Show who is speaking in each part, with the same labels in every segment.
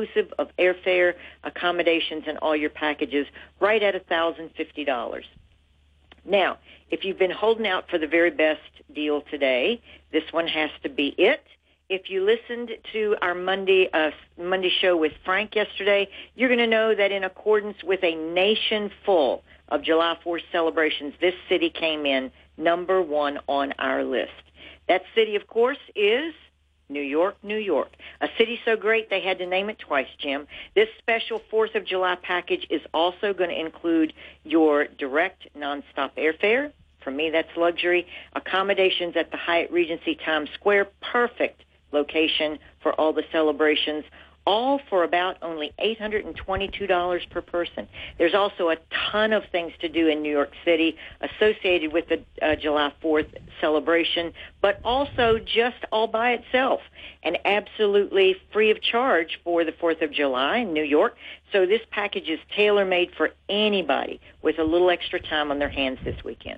Speaker 1: inclusive of airfare, accommodations, and all your packages, right at $1,050. Now, if you've been holding out for the very best deal today, this one has to be it. If you listened to our Monday show with Frank yesterday, you're going to know that in accordance with a nation full of July 4th celebrations, this city came in number one on our list. That city, of course, is New York, New York. A city so great they had to name it twice, Jim. This special 4th of July package is also going to include your direct nonstop airfare. For me, that's luxury. Accommodations at the Hyatt Regency Times Square, perfect location for all the celebrations, all for about only $822 per person. There's also a ton of things to do in New York City associated with the July 4th celebration, but also just all by itself and absolutely free of charge for the 4th of July in New York. So this package is tailor-made for anybody with a little extra time on their hands this weekend.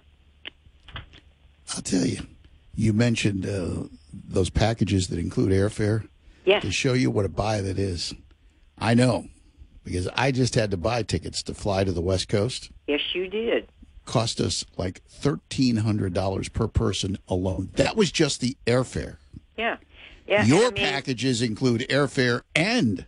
Speaker 2: I'll tell you, you mentioned those packages that include airfare.
Speaker 1: Yes.
Speaker 2: To show you what a buy that is. I know, because I just had to buy tickets to fly to the West Coast.
Speaker 1: Yes, you did.
Speaker 2: Cost us like $1,300 per person alone. That was just the airfare.
Speaker 1: Yeah. Yeah.
Speaker 2: Your packages include airfare and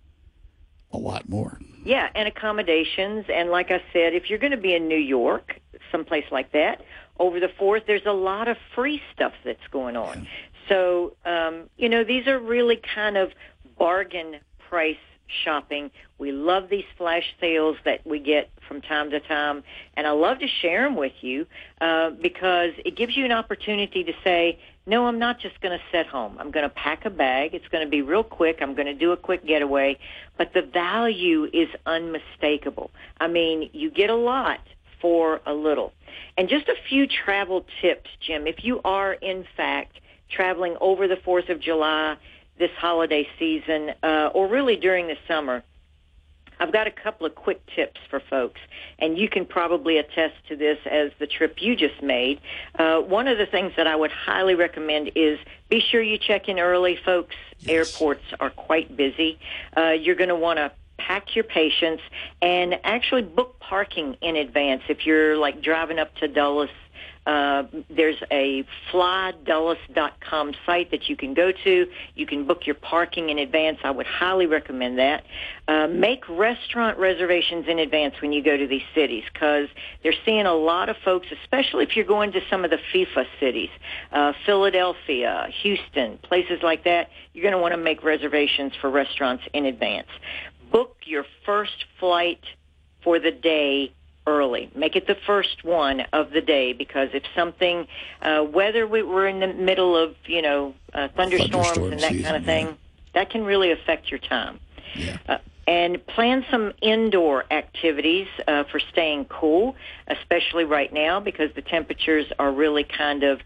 Speaker 2: a lot more.
Speaker 1: Yeah, and accommodations. And like I said, if you're going to be in New York, someplace like that, over the 4th, there's a lot of free stuff that's going on. Yeah. So, these are really kind of bargain price shopping. We love these flash sales that we get from time to time, and I love to share them with you because it gives you an opportunity to say, no, I'm not just going to sit home. I'm going to pack a bag. It's going to be real quick. I'm going to do a quick getaway, but the value is unmistakable. I mean, you get a lot for a little. And just a few travel tips, Jim. If you are, in fact, traveling over the 4th of July this holiday season, or really during the summer, I've got a couple of quick tips for folks, and you can probably attest to this as the trip you just made. One of the things that I would highly recommend is be sure you check in early, folks. Yes. Airports are quite busy. You're going to want to pack your patience and actually book parking in advance. If you're like driving up to Dulles, there's a flydulles.com site that you can go to. You can book your parking in advance. I would highly recommend that. Make restaurant reservations in advance when you go to these cities because they're seeing a lot of folks, especially if you're going to some of the FIFA cities, Philadelphia, Houston, places like that. You're going to want to make reservations for restaurants in advance. Book your first flight for the day early. Make it the first one of the day because if something, whether we're in the middle of, thunderstorms and that kind of thing, that can really affect your time. Yeah. And plan some indoor activities for staying cool, especially right now because the temperatures are really kind of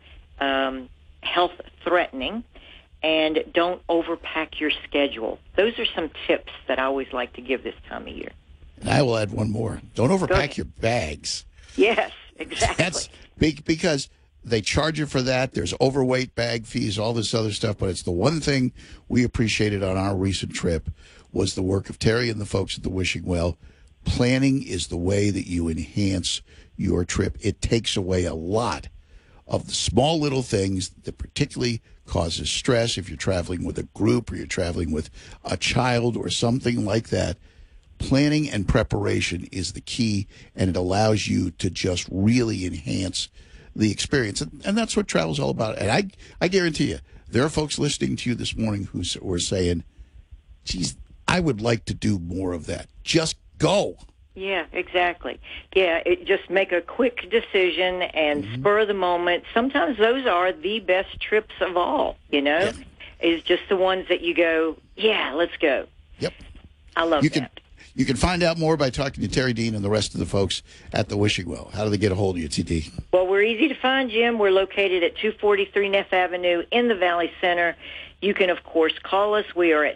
Speaker 1: health-threatening. And don't overpack your schedule. Those are some tips that I always like to give this time of year.
Speaker 2: And I will add one more. Don't overpack your bags.
Speaker 1: Yes, exactly.
Speaker 2: That's big because they charge you for that. There's overweight bag fees, all this other stuff. But it's the one thing we appreciated on our recent trip was the work of Terry and the folks at the Wishing Well. Planning is the way that you enhance your trip. It takes away a lot of the small little things that particularly causes stress if you're traveling with a group or you're traveling with a child or something like that. Planning and preparation is the key, and it allows you to just really enhance the experience. And that's what travel's all about. And I guarantee you, there are folks listening to you this morning who are saying, geez, I would like to do more of that. Just go.
Speaker 1: Yeah, exactly. Yeah, just make a quick decision and spur of the moment. Sometimes those are the best trips of all, Yeah. Is just the ones that you go, yeah, let's go.
Speaker 2: Yep.
Speaker 1: I love that.
Speaker 2: You can find out more by talking to Terry Dean and the rest of the folks at the Wishing Well. How do they get a hold of you, TD?
Speaker 1: Well, we're easy to find, Jim. We're located at 243 Neff Avenue in the Valley Center. You can, of course, call us. We are at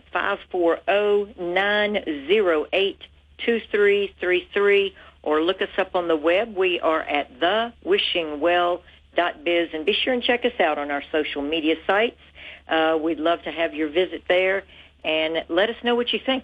Speaker 1: 540-908-2333, or look us up on the web. We are at thewishingwell.biz, and be sure and check us out on our social media sites. We'd love to have your visit there, and let us know what you think.